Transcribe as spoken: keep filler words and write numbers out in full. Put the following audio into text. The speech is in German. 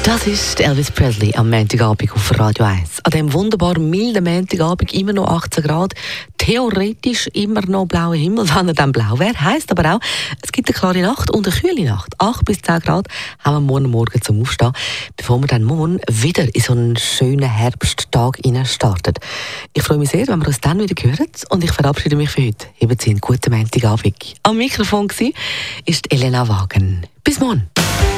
Das ist Elvis Presley am Montagabend auf Radio eins. An diesem wunderbar milden Montagabend immer noch achtzehn Grad. Theoretisch immer noch blauer Himmel, wenn er dann blau wäre. Heisst aber auch, es gibt eine klare Nacht und eine kühle Nacht. acht bis zehn Grad haben wir morgen Morgen zum Aufstehen, bevor wir dann morgen wieder in so einen schönen Herbsttag starten. Ich freue mich sehr, wenn wir uns dann wieder hören. Und ich verabschiede mich für heute. Eben einen guten Montagabend. Am Mikrofon war Elena Wagen. Bis morgen.